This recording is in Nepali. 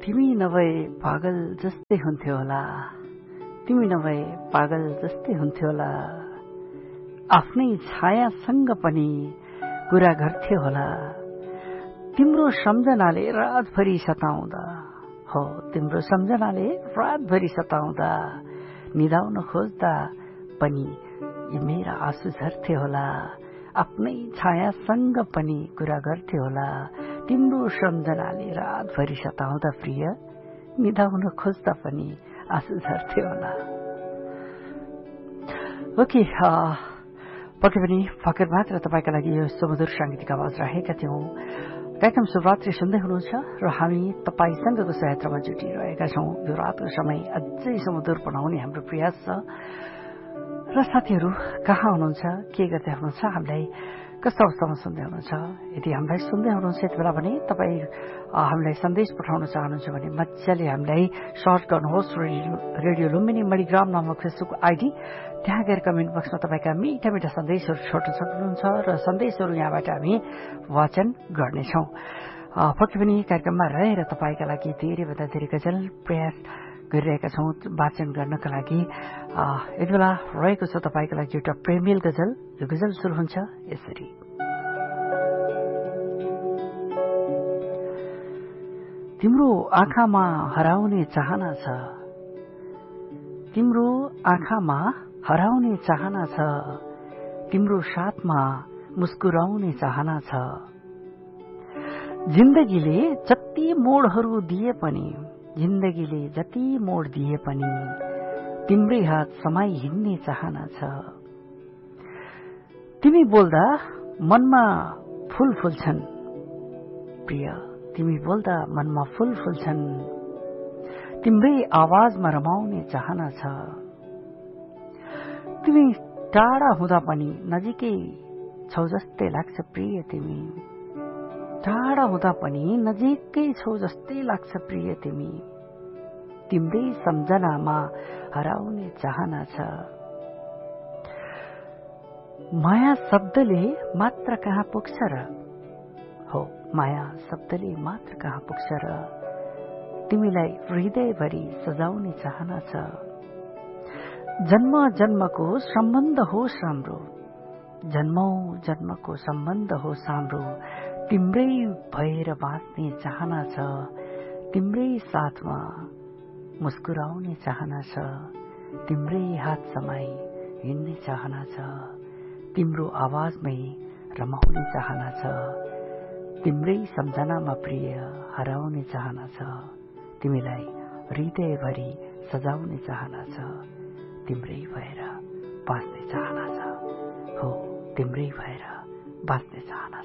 तिमी नभए पागल जस्तै हुन्थ्यो होला, तिमी नभए पागल जस्तै हुन्थ्यो होला, आफ्नै छायासँग पनि कुरा गर्थ्यो होला, तिम्रो सम्झनाले रातभरि सताउँदा, हो तिम्रो सम्झनाले रातभरि सताउँदा, निदाउन खोज्दा पनि यी मेरा आँसु झर्थ्यो होला, आफ्नै छायासँग पनि कुरा गर्थ्यो होला, तिम्रो सम्झनाले रातभरि सताउँदा प्रिय, निदाउन खोज्दा पनि आँसु झर्थ्यो होला। ओके, पक्कै पनि फकर मात्र तपाईँका लागि यो सुमधुर साङ्गीतिक आवाज राखेका थियौं। कार्यक्रम शुभरात्रि सुन्दै हुनुहुन्छ र हामी तपाईँसँगको सहयात्रामा जुटिरहेका छौं। यो रातको समय अझै सुमधुर बनाउने हाम्रो प्रयास छ। र साथीहरू कहाँ हुनुहुन्छ, के गर्दै हुनुहुन्छ, हामीलाई कस्तो अवस्थामा सुन्दै हुनुहुन्छ? यदि हामीलाई सुन्दै हुनुहुन्छ यति बेला भने तपाईँ हामीलाई सन्देश पठाउन चाहनुहुन्छ भने मजाले हामीलाई सर्च गर्नुहोस् रेडियो लुम्बिनी मणिग्राम नामक फेसबुक आइडी। त्यहाँ गएर कमेन्ट बक्समा तपाईँका मिठा मिठा सन्देशहरू छोड्न सक्नुहुन्छ र सन्देशहरू यहाँबाट हामी वाचन गर्नेछौँ। पक्कै पनि कार्यक्रममा रहेर तपाईँका लागि धेरैभन्दा धेरै गजल प्रयास गरिरहेका छौँ वाचन गर्नका लागि। यति बेला रहेको छ तपाईँका लागि एउटा प्रेमिल गजल। यो गजल सुरु हुन्छ यसरी। तिम्रो आँखामा हराउने चाहना छ, तिम्रो आँखामा हराउने चाहना छ, तिम्रो साथमा मुस्कुराउने चाहना छ। जिन्दगीले जति मोडहरू दिए पनि, जिन्दगीले जति मोड दिए पनि तिम्रै हात समाई हिँड्ने चाहना छ। तिमी बोल्दा मनमा फूल फुल्छन् प्रिय, तिमी बोल्दा मनमा फूल फुल्छन्, तिम्रै आवाजमा रमाउने चाहना छ। तिमी टाढा हुँदा पनि नजिकै छौ जस्तै लाग्छ प्रिय, तिमी टाढा हुँदा पनि नजिकै छौ जस्तै लाग्छ प्रिय, तिमी तिम्रै सम्झनामा हराउने चाहना छ। माया शब्दले मात्र कहाँ पुग्छ र, हो माया शब्दले मात्र कहाँ पुग्छ र, तिमीलाई हृदयभरि सजाउने चाहना छ। जन्म जन्मको सम्बन्ध होस् हाम्रो, जन्मौं जन्मको सम्बन्ध होस् हाम्रो, तिम्रै भएर बाँच्ने चाहना छ। तिम्रै साथमा मुस्कुराउने चाहना छ, तिम्रै हात समाई हिँड्ने चाहना छ, तिम्रो आवाजमै रमाउने चाहना छ। तिम्रै सम्झनामा प्रिय हराउने चाहना छ, तिमीलाई हृदयभरि सजाउने चाहना छ, तिम्रै भएर बाँच्ने चाहना छ, हो तिम्रै भएर बाँच्ने चाहना